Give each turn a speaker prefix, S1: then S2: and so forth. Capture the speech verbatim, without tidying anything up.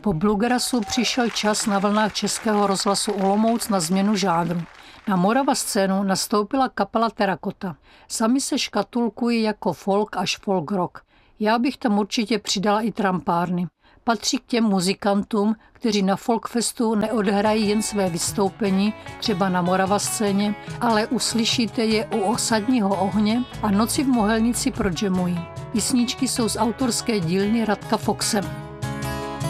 S1: Po bluegrassu přišel čas na vlnách Českého rozhlasu Olomouc na změnu žánru. Na Morava scénu nastoupila kapela Terakota. Sami se škatulkují jako folk až folk rock. Já bych tam určitě přidala i trampárny. Patří k těm muzikantům, kteří na folkfestu neodhrají jen své vystoupení, třeba na Morava scéně, ale uslyšíte je u Osadního ohně a Noci v Mohelnici prodžemují. Písničky jsou z autorské dílny Radka Foxe.